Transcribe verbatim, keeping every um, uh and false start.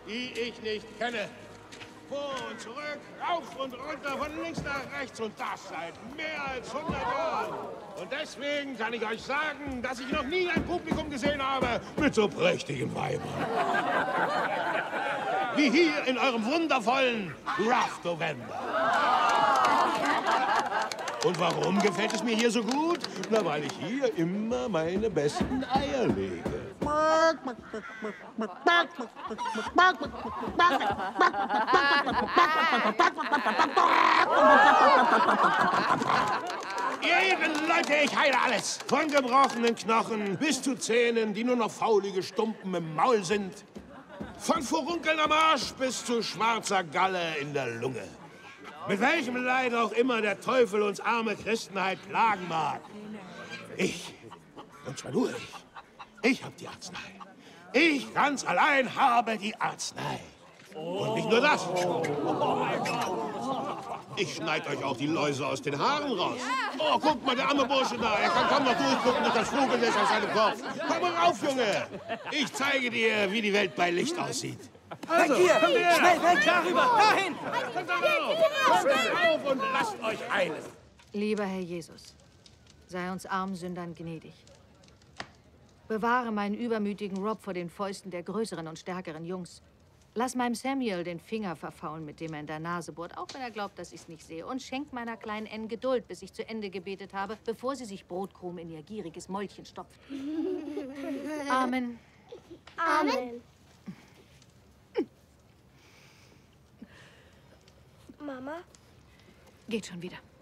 die ich nicht kenne. Vor und zurück, rauf und runter, von links nach rechts und das seit mehr als hundert Jahren. Und deswegen kann ich euch sagen, dass ich noch nie ein Publikum gesehen habe mit so prächtigen Weibern. Wie hier in eurem wundervollen Rough November. Und warum gefällt es mir hier so gut? Na, weil ich hier immer meine besten Eier lege. Ihr Ehrenleute, ich heile alles. Von gebrochenen Knochen bis zu Zähnen, die nur noch faulige Stumpen im Maul sind. Von Furunkeln am Arsch bis zu schwarzer Galle in der Lunge. Mit welchem Leid auch immer der Teufel uns arme Christen halt plagen mag. Ich, und zwar nur ich, ich habe die Arznei. Ich ganz allein habe die Arznei. Und nicht nur das. Ich schneid euch auch die Läuse aus den Haaren raus. Oh, guck mal, der arme Bursche da. Er kann kaum noch durchgucken durch das Vogelnest auf seinem Kopf. Komm mal rauf, Junge. Ich zeige dir, wie die Welt bei Licht aussieht. Also, weg hier! Schnell weg! Darüber! Dahin! Kommt auf! Kommt auf und lasst euch heilen! Lieber Herr Jesus, sei uns armen Sündern gnädig. Bewahre meinen übermütigen Rob vor den Fäusten der größeren und stärkeren Jungs. Lass meinem Samuel den Finger verfaulen, mit dem er in der Nase bohrt, auch wenn er glaubt, dass ich's nicht sehe. Und schenk meiner kleinen Ann Geduld, bis ich zu Ende gebetet habe, bevor sie sich Brotkrumen in ihr gieriges Mäulchen stopft. Amen. Amen. Mama? Geht schon wieder.